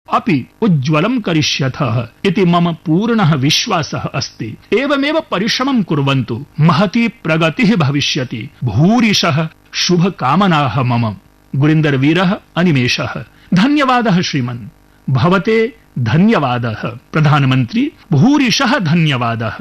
अपि उज्ज्वलं करिष्यथः इति मम पूर्णः विश्वासः अस्ति। एवमेव परिश्रमं कुर्वन्तु, महती प्रगतिः भविष्यति। भूरिशः शुभकामनाः मम। गुरिन्दरवीरः अनिमेषः। धन्यवादः श्रीमन्। भवते धन्यवादः प्रधानमन्त्री। भूरिशः धन्यवादः।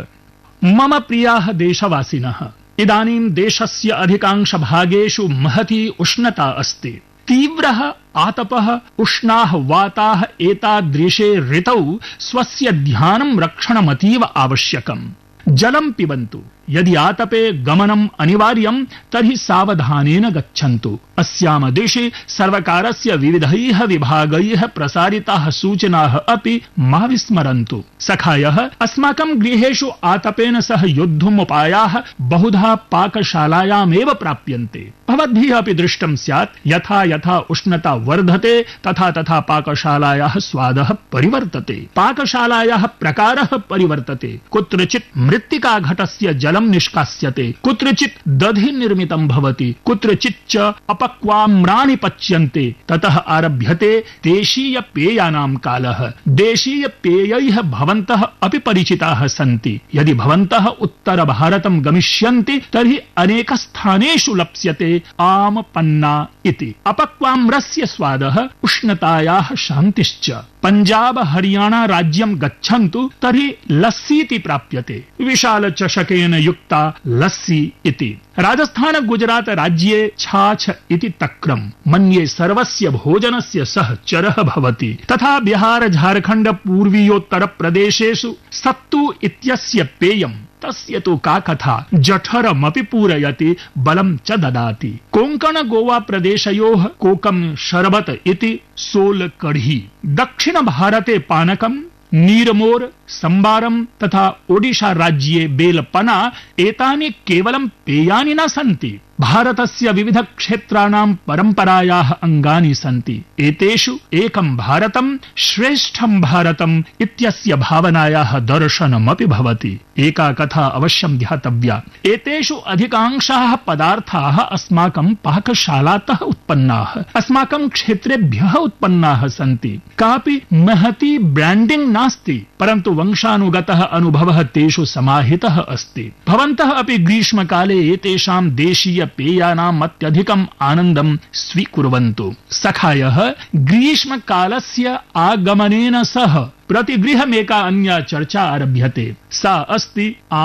मम प्रियाः देशवासिनः, इदानीं देशस्य अधिकांश भागेषु महती उष्णता अस्ति। तीव्रः आतपः, उष्णाः वाताः एतादृशे ऋतौ स्वस्य ध्यानं रक्षणमतीव आवश्यकम्। जलं पिबन्तु। यदि आतपे गमनम् अनिवार्यं तर्हि सावधानेन गच्छन्तु। अस्याम देशे सर्वकारस्य विविधैः विभागैः प्रसारिताः सूचनाः अपि मा विस्मरन्तु। सखायः, अस्माकं गृहेषु आतपेन सह योद्धुम् उपायाः बहुधा पाकशालायामेव प्राप्यन्ते। भवद्भिः अपि दृष्टं स्यात्, यथा यथा उष्णता वर्धते तथा तथा पाकशालायाः स्वादः परिवर्तते, पाकशालायाः प्रकारः परिवर्तते। कुत्रचित् मृत्तिकाघटस्य जलं निष्कास्यते, कुत्रचित् दधि निर्मितं भवति, कुत्रचित् च अपक्वाम्राणि पच्यन्ते। ततः आरभ्यते देशीय पेयानां कालः। देशीय पेयैः भवन्तः अपि परिचिताः सन्ति। यदि भवन्तः उत्तर भारतं गमिष्यन्ति तर्हि अनेक स्थानेषु लप्स्यते आमपन्ना इति। अपक्वाम्रस्य स्वादः उष्णतायाः शान्तिश्च। पंजाब हरियाणा राज्यं गच्छन्तु तर्हि लस्सीति प्राप्यते, विशाल चषकेन युक्ता लस्सी इति। राजस्थान गुजरात राज्ये छाछ इति तक्रं मन्ये सर्वस्य भोजनस्य सह चरः भवति। तथा बिहार झारखण्ड पूर्वीयोत्तर प्रदेशेषु सत्तू इत्यस्य पेयं, तस्य तु का कथा, जठरमपि पूरयति, बलं च ददाति। कोंकण गोवा प्रदेशयोः कोकम शरबत इति सोल कढ़ी। दक्षिण भारते पानकं, नीरमोर, संबारम तथा ओडिशा राज्ये बेलपना एतानि केवलं पेयानि न सन्ति, भारतस्य विविध क्षेत्राणां परम्परायाः अंगानि सन्ति। एतेषु एकं भारतं श्रेष्ठं भारतम् इत्यस्य भावनायाः दर्शनमपि भवति। एका कथा अवश्यं ध्यातव्या। एतेषु अधिकांशाः पदार्थाः अस्माकं पाकशालातः उत्पन्नाः, अस्माकं क्षेत्रेभ्यः उत्पन्नाः सन्ति। कापि महती ब्रांडिंग नास्ति, परन्तु वंशानुगतः अनुभवः तेषु समाहितः अस्ति। भवन्तः अपि ग्रीष्मकाले एतेषां देशीय पेयानाम् अत्यधिकम् आनन्दं स्वीकुर्वन्तु। सखायः, ग्रीष्मकालस्य आगमनेन सह प्रतिगृहमेका अन्या चर्चा आरभ्यते। सा अस्ति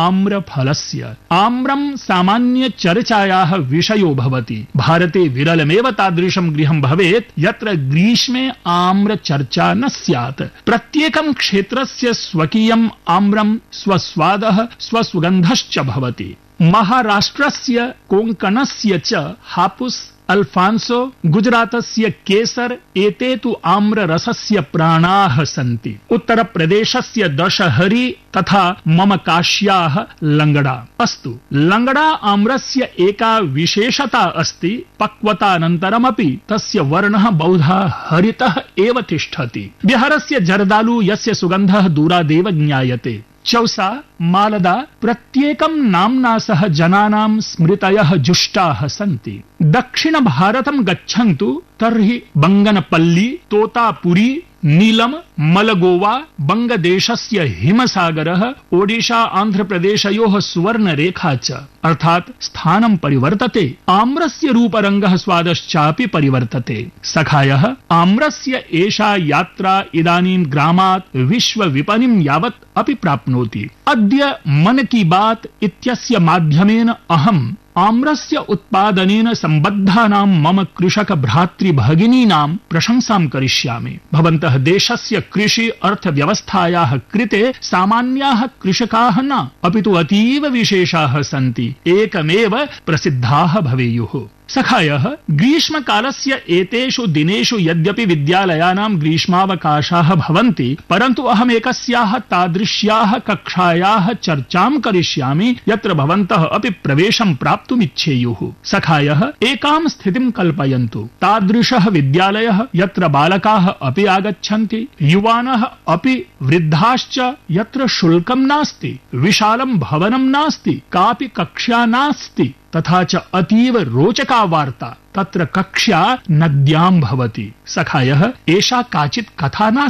आम्रफलस्य। आम्रं सामान्य चर्चायाः विषयो भवति। भारते विरलमेव तादृशं गृहं भवेत् यत्र ग्रीष्मे आम्रचर्चा न स्यात्। प्रत्येकं क्षेत्रस्य स्वकीयम् आम्रं स्वस्वादः स्वसुगन्धश्च भवति। महाराष्ट्रस्य कोंकणस्य च हापुस, अल्फांसो, गुजरातस्य केसर एते तु आम्ररसस्य प्राणाः सन्ति। उत्तर प्रदेशस्य दशहरी तथा मम काश्याः लंगड़ा। अस्तु, लंगड़ा आम्रस्य एका विशेषता अस्ति, पक्वतानन्तरमपि तस्य वर्णः बहुधा हरितः एव तिष्ठति। बिहारस्य जर्दालु यस्य सुगन्धः दूरादेव ज्ञायते। चौसा, मालदा प्रत्येकं नाम्ना सह जनानां स्मृतयः जुष्टाः सन्ति। दक्षिण भारतं गच्छन्तु तर्हि बंगनपल्ली, तोतापुरी, नीलम, मलगोवा, बंगदेशस्य हिमसागरः, ओडिशा आन्ध्रप्रदेशयोः सुवर्णरेखा च, अर्थात् स्थानं परिवर्तते। आम्रस्य रूपरङ्गः स्वादश्चापि परिवर्तते। सखायः, आम्रस्य एषा यात्रा इदानीं ग्रामात् विश्वविपणिं यावत् अपि प्राप्नोति। अद्य मन की बात इत्यस्य माध्यमेन अहम् आम्रस्य उत्पादनेन सम्बद्धानां मम कृषक भ्रातृभगिनीनां प्रशंसां करिष्यामि। भवन्तः देशस्य कृषि अर्थव्यवस्थायाः कृते सामान्याः कृषकाः न, अपितु अतीव विशेषाः सन्ति, एकमेव प्रसिद्धाः भवेयुः। सखायः, ग्रीष्मकालस्य एतेषु दिनेषु यद्यपि विद्यालयानां ग्रीष्मावकाशाः भवन्ति, परन्तु अहम् एकस्याः तादृश्याः कक्षायाः चर्चां करिष्यामि यत्र भवन्तः अपि प्रवेशं प्राप्तुमिच्छेयुः। सखायः, एकां स्थितिं कल्पयन्तु। तादृशः विद्यालयः यत्र बालकाः अपि आगच्छन्ति, युवानः अपि, वृद्धाश्च, यत्र शुल्कं नास्ति, विशालं भवनं नास्ति, कापि कक्षा नास्ति, तथा च अतीव रोचका वार्ता। तत्र कक्षा नद्यां भवति। सखायः, एषा काचित् कथा नास्ति।